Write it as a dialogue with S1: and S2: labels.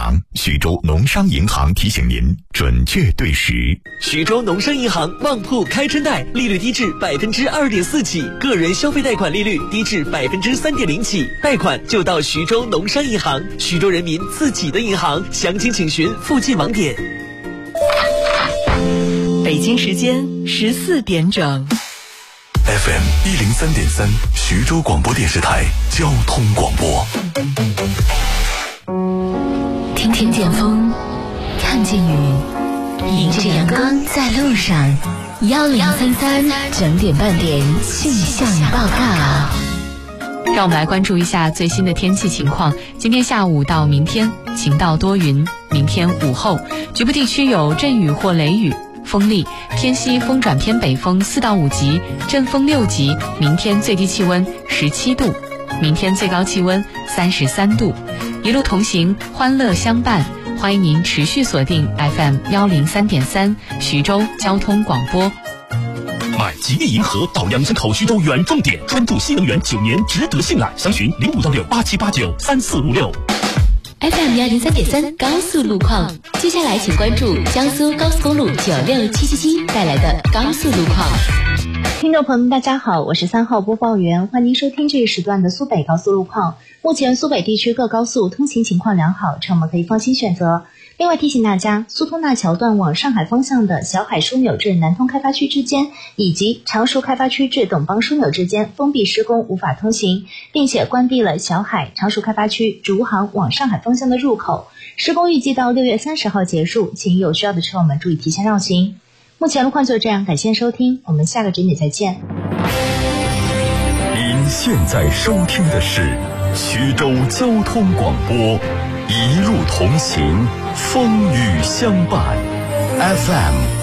S1: 响，徐州农商银行提醒您准确对时。
S2: 徐州农商银行旺铺开春贷，利率低至2.4%起，个人消费贷款利率低至3.0%起，贷款就到徐州农商银行，徐州人民自己的银行，详情请询附近网点。
S3: 北京时间14点整。
S4: FM 103.3，徐州广播电视台交通广播。
S5: 听听见风，看见雨，迎着阳光在路上。1033整点半点气象报告。
S6: 让我们来关注一下最新的天气情况。今天下午到明天晴到多云，明天午后局部地区有阵雨或雷雨，风力偏西风转偏北风4到5级，阵风6级。明天最低气温17度，明天最高气温33度。一路同行，欢乐相伴，欢迎您持续锁定 FM 103.3徐州交通广播。
S7: 买吉利银河到杨山口徐州远重点，专注新能源9年，值得信赖。详询051687893456。
S5: FM 103.3高速路况，接下来请关注江苏高速公路96777带来的高速路况。
S8: 听众朋友们，大家好，我是3号播报员，欢迎您收听这一时段的苏北高速路况。目前苏北地区各高速通行情况良好，乘客可以放心选择。另外提醒大家，苏通纳桥段往上海方向的小海枢纽至南通开发区之间，以及常熟开发区至董邦枢纽之间封闭施工，无法通行，并且关闭了小海、常熟开发区逐航往上海方向的入口。施工预计到6月30号结束，请有需要的车友们注意提前绕行。目前路况就这样，感谢收听，我们下个整点再见。
S4: 您现在收听的是徐州交通广播，一路同行，风雨相伴，FM